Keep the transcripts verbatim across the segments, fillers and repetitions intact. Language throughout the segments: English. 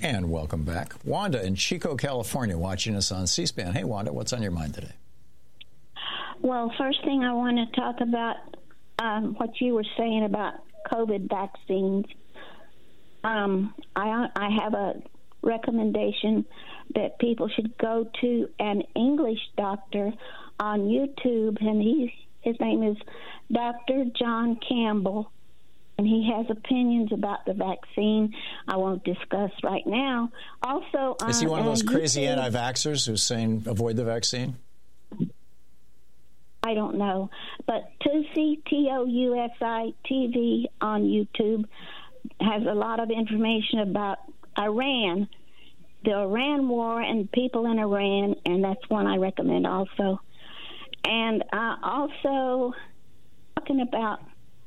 And welcome back. Wanda in Chico, California, watching us on C-SPAN. Hey, Wanda, what's on your mind today? Well, first thing I want to talk about um, what you were saying about COVID vaccines. Um, I, I have a recommendation that people should go to an English doctor on YouTube, and he, his name is Doctor John Campbell. And he has opinions about the vaccine I won't discuss right now. Also, is he one of those uh, crazy YouTube, anti-vaxxers who's saying avoid the vaccine? I don't know. But Tousi, T O U S I T V on YouTube has a lot of information about Iran, the Iran war and people in Iran, and that's one I recommend also. And uh, also talking about...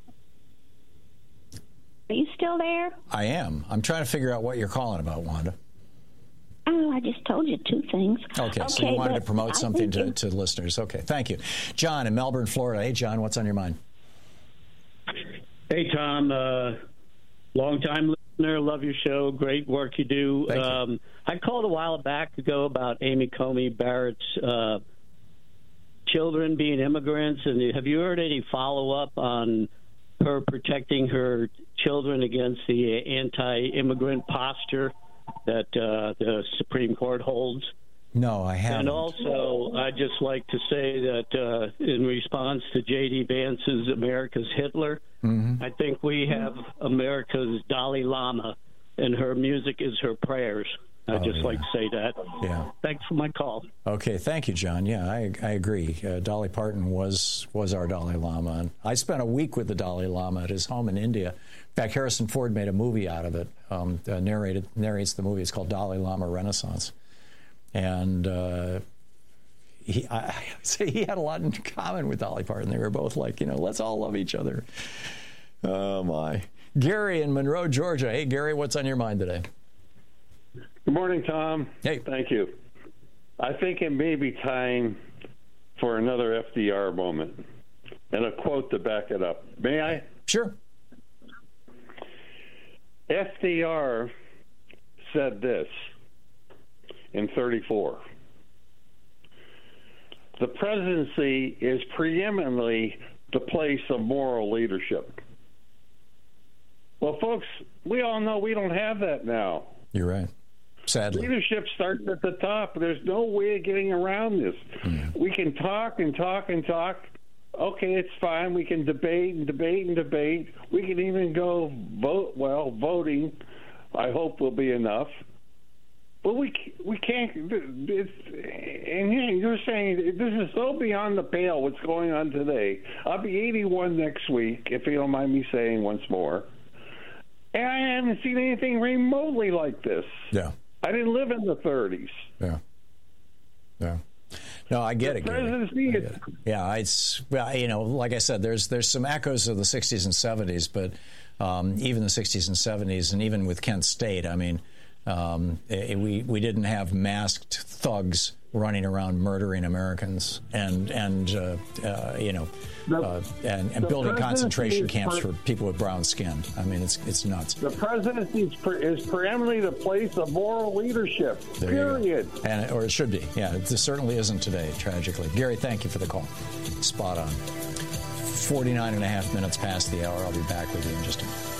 Are you still there? I am. I'm trying to figure out what you're calling about, Wanda. Oh, I just told you two things. Okay, okay so you wanted to promote I something to, it, to listeners. Okay, thank you. John in Melbourne, Florida. Hey, John, what's on your mind? Hey, Tom. Uh, long-time listener. Love your show. Great work you do. Thank you. Um, I called a while back ago about Amy Coney Barrett's uh, children being immigrants. And have you heard any follow-up on her protecting her children against the anti-immigrant posture that uh, the Supreme Court holds? No, I haven't. And also, I'd just like to say that uh, in response to J D. Vance's America's Hitler, mm-hmm. I think we have America's Dalai Lama, and her music is her prayers. I'd oh, just yeah. like to say that. Yeah. Thanks for my call. Okay, thank you, John. Yeah, I, I agree. Uh, Dolly Parton was was our Dalai Lama. And I spent a week with the Dalai Lama at his home in India. In fact, Harrison Ford made a movie out of it. Um, uh, narrated narrates the movie. It's called Dalai Lama Renaissance. And uh, he, I, I say he had a lot in common with Dolly Parton. They were both like, you know, let's all love each other. Oh, my. Gary in Monroe, Georgia. Hey, Gary, what's on your mind today? Good morning, Tom. Hey. Thank you. I think it may be time for another F D R moment, and a quote to back it up. May I? Sure. F D R said this in thirty-four. The presidency is preeminently the place of moral leadership. Well, folks, we all know we don't have that now. You're right. Sadly. Leadership starts at the top. There's no way of getting around this. Mm. We can talk and talk and talk. Okay, it's fine. We can debate and debate and debate. We can even go vote. Well, voting, I hope, will be enough. But we we can't. It's, and you're saying this is so beyond the pale what's going on today. I'll be eighty-one next week, if you don't mind me saying once more. And I haven't seen anything remotely like this. Yeah. I didn't live in the thirties. Yeah. Yeah. No, I get the it. Presidency I get it. Yeah, it's well, you know, like I said, there's there's some echoes of the sixties and seventies, but um, even the sixties and seventies, and even with Kent State, I mean, um, it, we we didn't have masked thugs running around murdering Americans and and uh, uh, you know uh, and, and building concentration camps for people with brown skin. I mean, it's it's nuts. The presidency is, pre- is preeminently the place of moral leadership. There period. And or it should be. Yeah, it certainly isn't today. Tragically, Gary, thank you for the call. Spot on. forty-nine and a half minutes past the hour. I'll be back with you in just a minute.